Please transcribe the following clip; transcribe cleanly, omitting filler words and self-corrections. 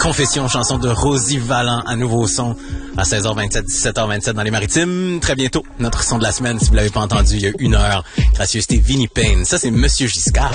Confession, chanson de Rosie Vallant, à nouveau son à 16h27, 17h27 dans les Maritimes. Très bientôt, notre son de la semaine, si vous l'avez pas entendu il y a 1 heure. Gracieuseté Vinnie Payne. Ça, c'est Monsieur Giscard.